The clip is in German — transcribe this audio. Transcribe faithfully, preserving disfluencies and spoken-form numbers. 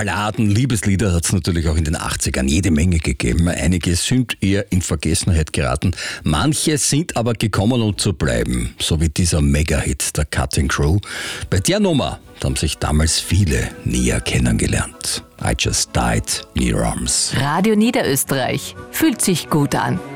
Balladen, Liebeslieder hat es natürlich auch in den achtzigern jede Menge gegeben. Einige sind eher in Vergessenheit geraten. Manche sind aber gekommen, um zu bleiben. So wie dieser Mega-Hit der Cutting Crew. Bei der Nummer da haben sich damals viele näher kennengelernt. I Just Died in Your Arms. Radio Niederösterreich. Fühlt sich gut an.